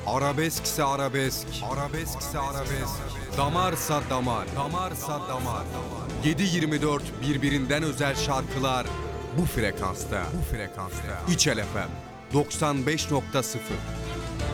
Arabeskse arabesk, arabeskse arabesk, damarsa damar, damarsa damar. 7/24 birbirinden özel şarkılar bu frekansta, bu frekansta. İçel FM 95.0